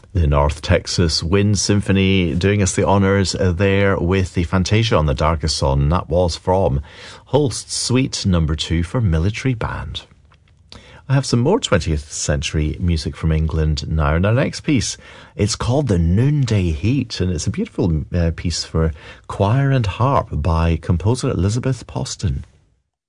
The North Texas Wind Symphony doing us the honours there with the Fantasia on the Darkest Sun. That was from Holst's Suite No. 2 for Military Band. I have some more 20th century music from England now. And our next piece, it's called The Noonday Heat, and it's a beautiful piece for choir and harp by composer Elizabeth Poston.